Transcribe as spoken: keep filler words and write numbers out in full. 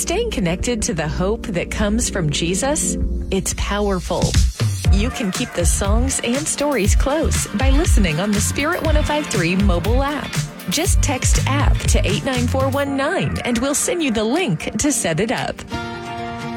staying connected to the hope that comes from Jesus, it's powerful. You can keep the songs and stories close by listening on the Spirit one oh five point three mobile app. Just text app to eight nine four one nine and we'll send you the link to set it up.